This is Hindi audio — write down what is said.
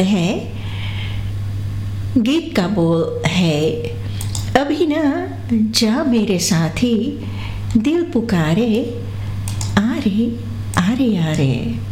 है, गीत का बोल है, अभी ना जा मेरे साथी, दिल पुकारे, आ रे आ रे आ रे।